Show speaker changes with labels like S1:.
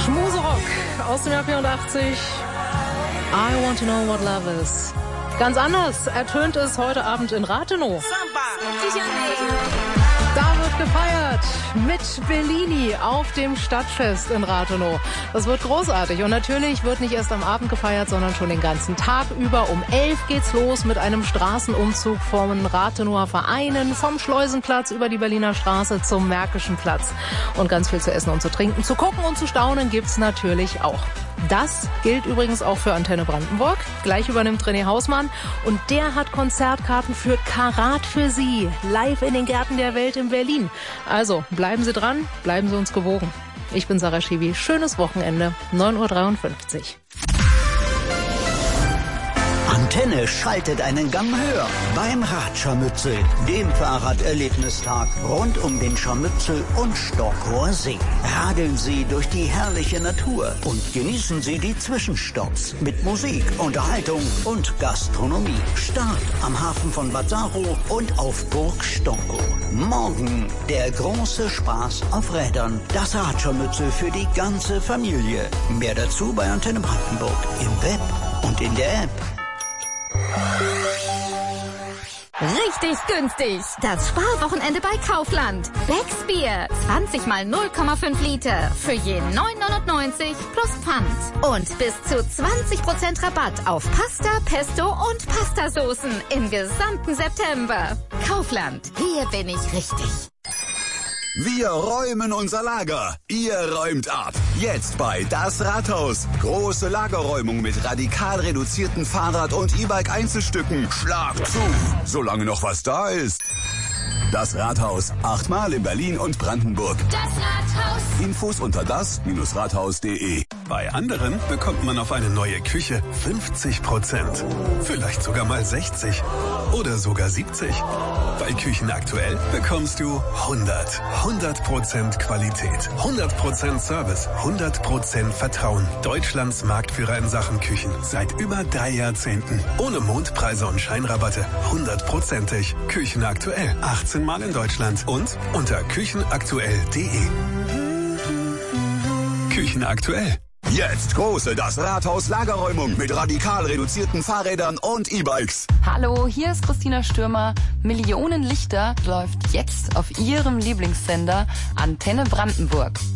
S1: Schmuserock aus dem Jahr 84. I want to know what love is. Ganz anders ertönt es heute Abend in Rathenow. Da wird gefeiert mit Bellini auf dem Stadtfest in Rathenow. Das wird großartig. Und natürlich wird nicht erst am Abend gefeiert, sondern schon den ganzen Tag über. Um 11 geht's los mit einem Straßenumzug von Rathenower Vereinen, vom Schleusenplatz über die Berliner Straße zum Märkischen Platz. Und ganz viel zu essen und zu trinken, zu gucken und zu staunen gibt's natürlich auch. Das gilt übrigens auch für Antenne Brandenburg. Gleich übernimmt René Hausmann und der hat Konzertkarten für Karat für Sie. Live in den Gärten der Welt in Berlin. Also bleiben Sie dran, bleiben Sie uns gewogen. Ich bin Sarah Schiwi. Schönes Wochenende, 9:53 Uhr.
S2: Antenne schaltet einen Gang höher beim Radscharmützel, dem Fahrraderlebnistag rund um den Scharmützel und Storkower See. Radeln Sie durch die herrliche Natur und genießen Sie die Zwischenstopps mit Musik, Unterhaltung und Gastronomie. Start am Hafen von Bad Saro und auf Burg Storkow. Morgen der große Spaß auf Rädern. Das Radscharmützel für die ganze Familie. Mehr dazu bei Antenne Brandenburg im Web und in der App.
S3: Richtig günstig. Das Sparwochenende bei Kaufland. Becks Bier. 20 mal 0,5 Liter. Für je 9,99 plus Pfand. Und bis zu 20% Rabatt auf Pasta, Pesto und Pastasoßen im gesamten September. Kaufland. Hier bin ich richtig.
S4: Wir räumen unser Lager. Ihr räumt ab. Jetzt bei Das Rathaus. Große Lagerräumung mit radikal reduzierten Fahrrad- und E-Bike-Einzelstücken. Schlag zu, solange noch was da ist. Das Rathaus. 8-mal in Berlin und Brandenburg.
S3: Das Rathaus.
S4: Infos unter das-rathaus.de.
S5: Bei anderen bekommt man auf eine neue Küche 50%. Vielleicht sogar mal 60. Oder sogar 70. Bei Küchen aktuell bekommst du 100. 100% Qualität. 100% Service. 100% Vertrauen. Deutschlands Marktführer in Sachen Küchen. Seit über 3 Jahrzehnten. Ohne Mondpreise und Scheinrabatte. 100%ig. Küchen aktuell. 18 Mal in Deutschland. Und unter küchenaktuell.de. Küchen aktuell.
S4: Jetzt große Das Rathaus Lagerräumung mit radikal reduzierten Fahrrädern und E-Bikes.
S6: Hallo, hier ist Christina Stürmer. Millionen Lichter läuft jetzt auf Ihrem Lieblingssender Antenne Brandenburg.